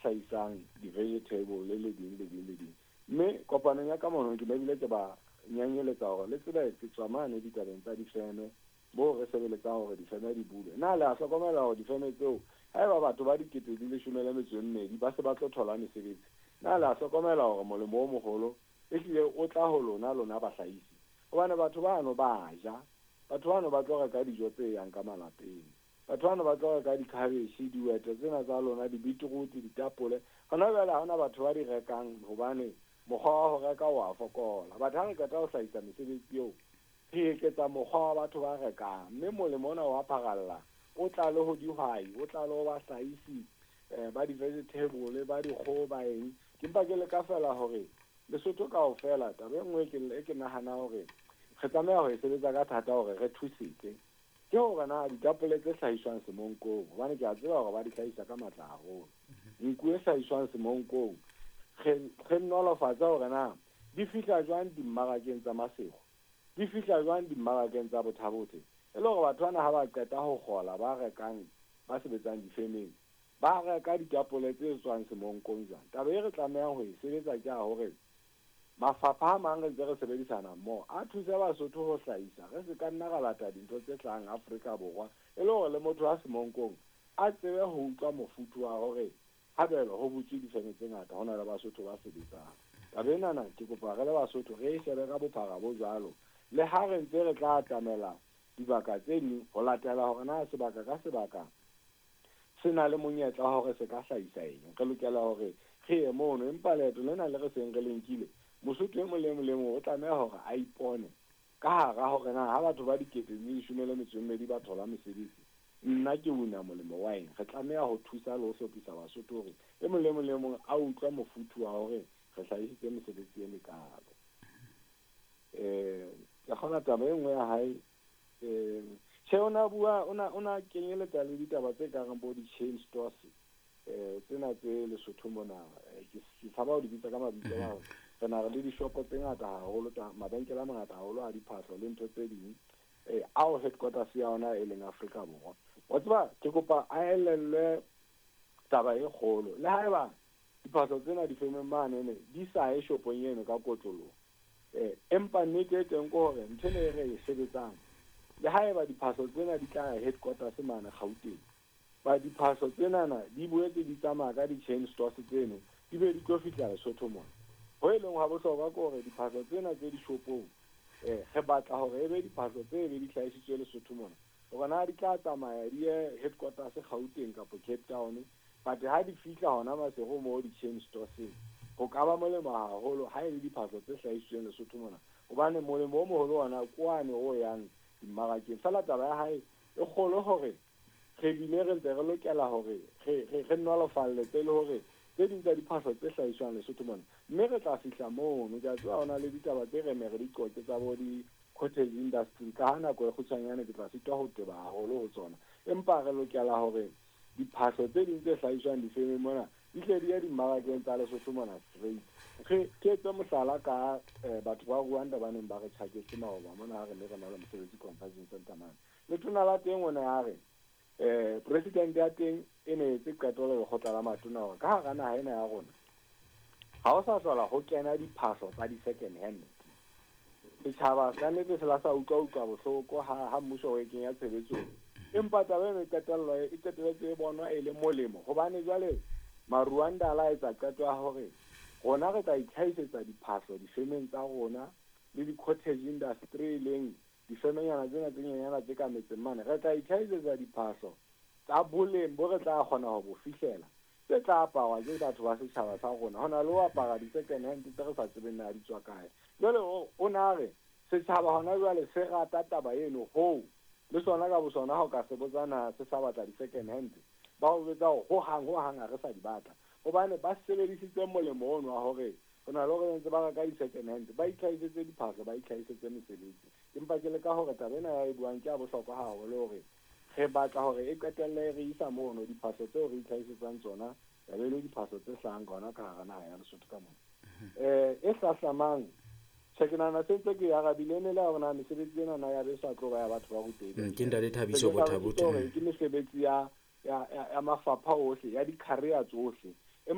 hlahisang di-vegetable le ding. Mme kopanong ya ka mono ke bile ke ba nyanyeletsa hore le tsebe ke tswa mane ditabeng tsa difeme mo re sebeletsa hore difeme di bule. Na le a hlokomela hore difeme tseo haeba batho ba 12,2 ba se ba tlo thola mesebetsi. Na le a hlokomela hore molemo o mogolo ehlile o tla ho lona bahlahisi. Hobane batho bano ba ja, batho bano ba tlo reka dijo tse yang ka malapeng, batho bano ba tlo reka dikhabetjhe, dihwete tsena tsa lona, di-beetroot, ditapole. Hona jwale ha hona batho ba di rekang hobane mokgwa wa ho reka wa fokola. Batho ha re qeta ho hlahisa mesebetsi eo, re eketsa mokgwa wa batho ba rekang, mme molemo ona wa pharalla o tla le ho dihwai, o tla le ho bahlahisi ba di-vegetable, ba dikgoho, ba eng. Empa ke le ka fela hore Lesotho kaofela taba e nngwe ke nahana hore re tlameha ho sebetsa ka thata hore re thusetse ke hore na ditapole tse hlahiswang semonkong, hobane ke a tseba hore ba di hlahisa ka matla haholo. Nku e hlahiswang semonkong re nolofatsa hore na di fihla jwang dimmarakeng tsa masego, di fihla jwang dimmarakeng tsa bothabotse, e le hore batho bana ha ba qeta ho kgola ba rekang ba sebetsang difemeng ba reka ditapole tse tswang semonkong jwang. Taba e re tlamehang ho e sebetsa ke hore mafapha a mang re ntse re sebedisana mmoho a thusa Basotho ho hlahisa, re se ka nna ra lata dintho tse tlang Afrika Borwa, e le hore le motho wa semonkong a tsebe ho utlwa mofuthu wa hore habelo ho butse difeme tse ngata hona le Basotho ba sebetsang. Taba enana ke kopa re le Basotho re e shebe ka bophara bo jwalo, le ha re ntse re tla tlamela dibaka tse ding ho latela hore na sebaka ka sebaka se na le monyetla hore se ka hlahisa eng. Re lokela hore re ye mono, empa leeto lena le re seng re lenkile, Mosotho e mong le mong o tlameha hore a ipone ka hara hore na ha batho ba 12,2 ba thola mesebetsi, nna ke una molemo wa eng. Re tlameha ho thusa le ho hlophisa Basotho hore e mong le mong a utlwa mofuthu wa hore re hlahisitse mesebetsi e mekalo. Ke kgona taba e nngwe ya hae ona kenyeletsa le ditaba tse kareng bo di-chain stores tsena tse Lesotho mona, ke tshaba ho di bitsa ka mabitso ao. Re na le dishopo tse ngata haholo, mabenkele a mangata haholo a diphahlo le ntho tse ding ao headquarters ya ona e leng Afrika Borwa. Wa tseba ke kopa a elellwe taba e kgolo, le haeba diphahlo tsena di femeng mane di sa e shopong eno ka kotloloho, empa nnete e teng ke hore ntho ne re e sebetsang le haeba diphahlo tsena di tla headquarters mane Gauteng, ba diphahlo tsenana di boetse di tsamaya ka di-chain stores tseno di be di tlo fihla Lesotho mona. Ho e leng ha bohlokwa ke hore diphahlo tsena tse dishopong re batla hore ebe diphahlo tse be di hlahisitswe Lesotho mona, hore na di tla tsamaya di ye headquarters Gauteng kapa Cape Town, but ha di fihla hona masego mo di-chain stores ho ka ba molemo haholo ha e le diphahlo tse hlahisitsweng Lesotho mona, hobane molemo o moholo ona kwane o yang dimmarakeng. Fela taba ya hae e kgolo hore re bile re ntse re lokela hore re nolofalletse le hore tse ding tsa diphahlo tse hlahiswang Lesotho mona, mme re tla fihla mono. Ke a tseba hona le ditaba tse re re di qoqe tsa bo di-cottage industry, ka ha nako e kgutshwanyane ke tla sitwa ho teba haholo ho tsona, empa re lokela hore diphahlo tse ding tse hlahiswang difemeng mona di hle di ye dimmarakeng tsa Lesotho mona straight. Ke etse mohlala ka batho ba Rwanda ba neng ba re tjhaketse maoba mona ha re ne re na le mosebetsi Convention Center mane. Letona la teng o ne a re president ya teng e ne etse qeto le lekgotla la matona hore ka hara naha ena ya rona ha o sa hlola ho kena diphahlo tsa di-second hand. Setjhaba ka nnete se la sa utlwa bohloko ha mmuso o e kenya tshebetsong, empa taba eno e qetelletse e bonwa e le molemo, hobane jwale Marwanda la etsa qeto ya hore rona re tla itlhaisetsa diphahlo difemeng tsa rona le di-cottage industry leng difemenyana tsena tse nyenyana tse ka metseng mane. Re tla itlhaisetsa diphahlo tsa boleng bo re tla kgona ho bo fihlela, tse tla aparwa ke batho ba setjhaba sa rona. Hona le ho apara di-second hand tse re sa tsebeng na di tswa kae. Jwale o na re setjhaba hona jwale se rata taba eno ho le sona ka bo sona ha o ka se botsana se sa batla di-second hand, ba ho betsa ho hang ha re sa di batla, hobane ba sebedisitse molemo ono wa hore hona le hore ntse ba reka di-second hand ba itlhaisetse diphahlo, ba itlhaisetse mesebetsi. Empa ke le ka hore taba ena ya e buang ke a bohlokwa haholo hore re batla hore e qetelle re isa mono diphahlo tseo re itlhaisetsang tsona ya be le diphahlo tse hlahang ka hona ka hara naha ya Lesotho ka mona. E hlahlamang tjhekenana sentse ke arabile ne le hore na mesebetsi ena na ya be sa tlo ba ya batho ba boteng ke nda le Thabiso Bothabotho ke mesebetsi ya mafapha ohle ya di-career tsohle